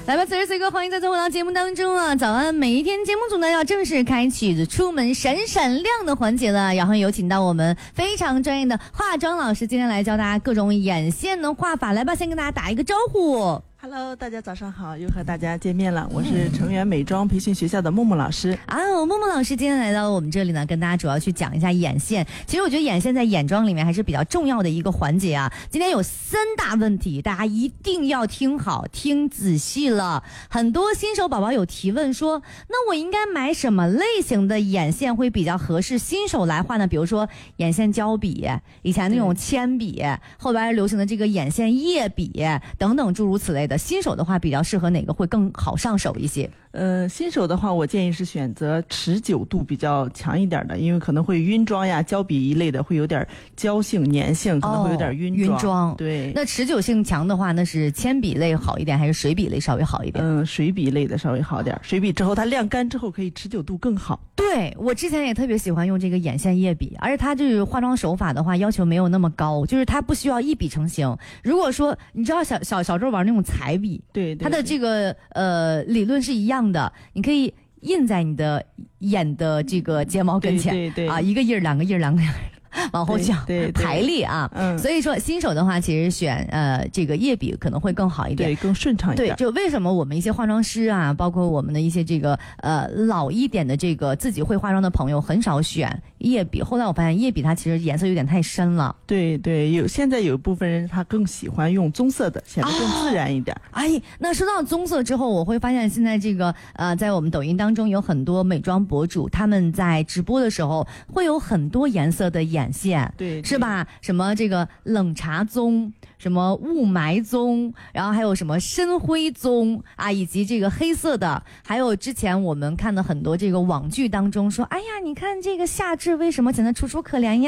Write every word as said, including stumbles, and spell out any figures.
来吧，此时此刻，欢迎再次回到节目当中啊！早安，每一天节目组呢要正式开启出门闪闪亮的环节了，然后有请到我们非常专业的化妆老师，今天来教大家各种眼线的画法。来吧，先跟大家打一个招呼。 Hello， 大家早上好，又和大家见面了。我是成源美妆培训学校的木木老师啊，木木老师今天来到我们这里呢，跟大家主要去讲一下眼线。其实我觉得眼线在眼妆里面还是比较重要的一个环节啊。今天有三大问题，大家一定要听好、听仔细了。很多新手宝宝有提问说，那我应该买什么类型的眼线会比较合适新手来画呢？比如说眼线胶笔，以前那种铅笔，后边流行的这个眼线液笔等等诸如此类的。新手的话比较适合哪个会更好上手一些？ 呃，新手的话我建议是选择持久度比较强一点的，因为可能会晕妆呀，胶笔一类的会有点胶性粘性，可能会有点晕妆、哦、 晕妆。 对， 那持久性强的话，那是铅笔类好一点还是水笔类稍微好一点？ 嗯，水笔类的稍微好点，水笔之后它晾干之后可以持久度更好。 对，我之前也特别喜欢用这个眼线液笔，而且它这个化妆手法的话要求没有那么高，就是它不需要一笔成型。如果说你知道小小小时候玩那种彩笔， 对， 对， 对， 它的这个呃理论是一样的，你可以印在你的眼的这个睫毛跟前， 对对对啊，一个印儿两个印儿两个印儿往后讲， 对对对排列啊，嗯，所以说新手的话，其实选呃这个液笔可能会更好一点， 对，更顺畅一点。 对，就为什么我们一些化妆师啊，包括我们的一些这个呃老一点的这个自己会化妆的朋友，很少选液笔。后来我发现液笔它其实颜色有点太深了。 对对，有现在有部分人他更喜欢用棕色的，显得更自然一点。哦、 哎，那说到棕色之后，我会发现现在这个呃，在我们抖音当中有很多美妆博主，他们在直播的时候会有很多颜色的眼线， 对，对是吧？什么这个冷茶棕，什么雾霾棕，然后还有什么深灰棕啊，以及这个黑色的，还有之前我们看的很多这个网剧当中说，哎呀，你看这个夏至为什么显得楚楚可怜呀？